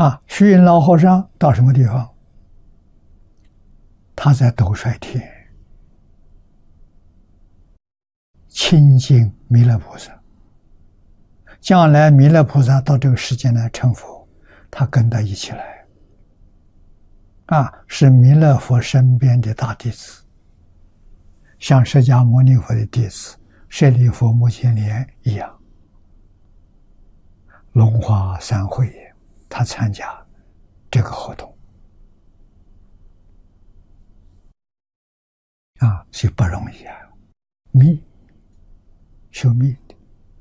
虚云老和尚到什么地方？他在斗率天亲近弥勒菩萨。将来弥勒菩萨到这个世间来成佛，他跟他一起来。是弥勒佛身边的大弟子，像释迦牟尼佛的弟子舍利弗、目犍连一样。龙华三会他参加这个活动所以不容易密修密的。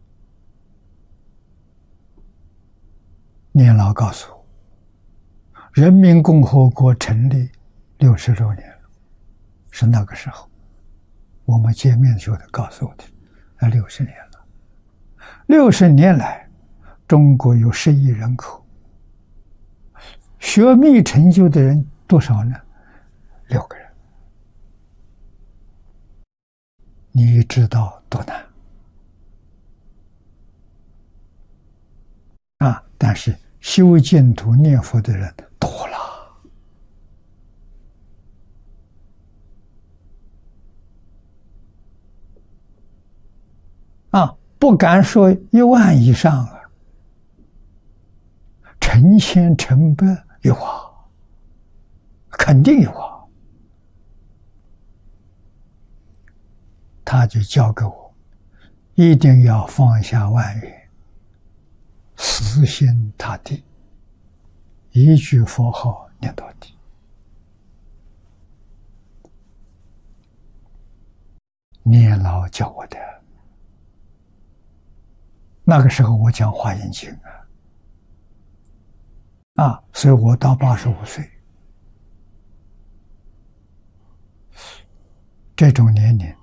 年老告诉我，人民共和国成立60周年了，是那个时候我们见面的时候他告诉我的，60年了。60年来中国有10亿人口，学密成就的人多少呢？6个人。你知道多难但是修净土念佛的人多了不敢说1万以上成千成百有肯定有他就教给我，一定要放下万缘，死心塌地，一句佛号念到底。年老教我的，那个时候我讲华严经所以我到85岁，这种年龄